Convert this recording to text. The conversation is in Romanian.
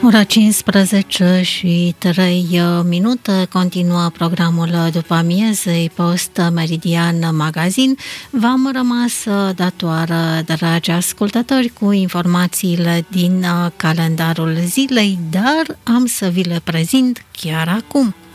Ora 15 și 3 minute, continuă programul după amiezei Post Meridian Magazin. V-am rămas datoare, dragi ascultători, cu informațiile din calendarul zilei, dar am să vi le prezint chiar acum.